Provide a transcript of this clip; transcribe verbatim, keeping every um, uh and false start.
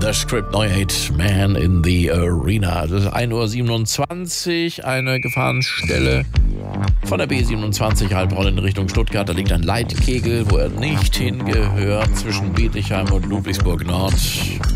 The Script Neu Hit Man in the Arena. Das ist ein Uhr siebenundzwanzig, eine Gefahrenstelle von der B siebenundzwanzig Heilbronn in Richtung Stuttgart. Da liegt ein Leitkegel, wo er nicht hingehört, zwischen Bietigheim und Ludwigsburg Nord.